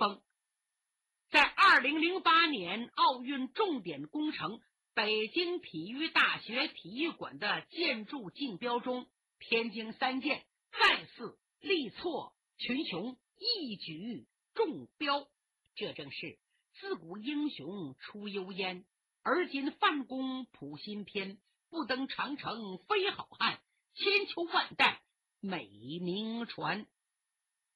峰。在2008年奥运重点工程北京体育大学体育馆的建筑竞标中，天津三箭再次力挫群雄，一举中标。这正是自古英雄出幽烟，而今范公谱新篇，不登长城非好汉，千秋万代美名传。